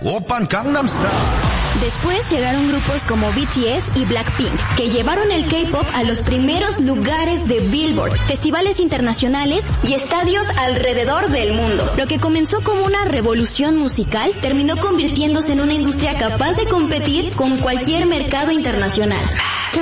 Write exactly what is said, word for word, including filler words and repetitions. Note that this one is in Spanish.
Oppan Gangnam Style. Después llegaron grupos como B T S y Blackpink, que llevaron el K-pop a los primeros lugares de Billboard, festivales internacionales y estadios alrededor del mundo. Lo que comenzó como una revolución musical terminó convirtiéndose en una industria capaz de competir con cualquier mercado internacional.